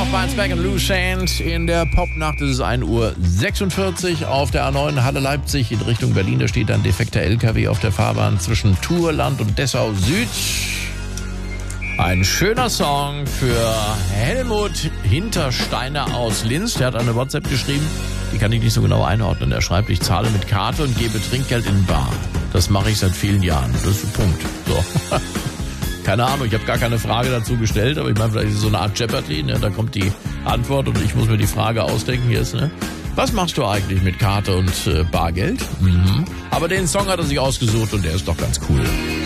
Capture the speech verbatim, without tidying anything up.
noch bei Speck und Loose Hand in der Popnacht. Es ist ein Uhr sechsundvierzig auf der A neun Halle Leipzig in Richtung Berlin. Da steht ein defekter L K W auf der Fahrbahn zwischen Turland und Dessau Süd. Ein schöner Song für Helmut Hintersteiner aus Linz. Der hat eine WhatsApp geschrieben, die kann ich nicht so genau einordnen. Er schreibt, ich zahle mit Karte und gebe Trinkgeld in bar. Das mache ich seit vielen Jahren. Das ist ein Punkt. So. Keine Ahnung, ich habe gar keine Frage dazu gestellt, aber ich meine, vielleicht ist es so eine Art Jeopardy, ne? Da kommt die Antwort und ich muss mir die Frage ausdenken. Hier ist, ne? Was machst du eigentlich mit Karte und äh, Bargeld? Mhm. Aber den Song hat er sich ausgesucht und der ist doch ganz cool.